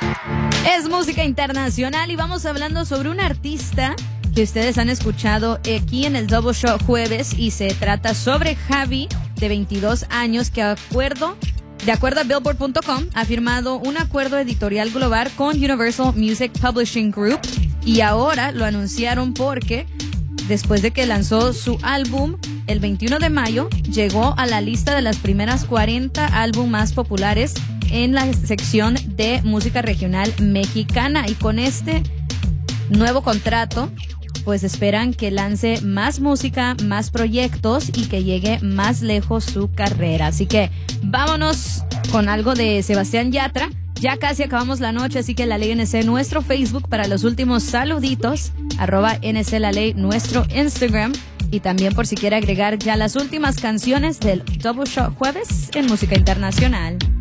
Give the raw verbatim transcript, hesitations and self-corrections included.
Es música internacional y vamos hablando sobre un artista que ustedes han escuchado aquí en el Double Shot Jueves, y se trata sobre Javi, de veintidós años, que acuerdo, de acuerdo a Billboard punto com ha firmado un acuerdo editorial global con Universal Music Publishing Group, y ahora lo anunciaron porque después de que lanzó su álbum el veintiuno de mayo, llegó a la lista de las primeras cuarenta álbumes más populares en la sección de música regional mexicana. Y con este nuevo contrato, pues esperan que lance más música, más proyectos y que llegue más lejos su carrera. Así que vámonos con algo de Sebastián Yatra. Ya casi acabamos la noche, así que La Ley N C, nuestro Facebook para los últimos saluditos, arroba N C La Ley, nuestro Instagram, y también por si quiere agregar ya las últimas canciones del Double Shot Jueves en música internacional.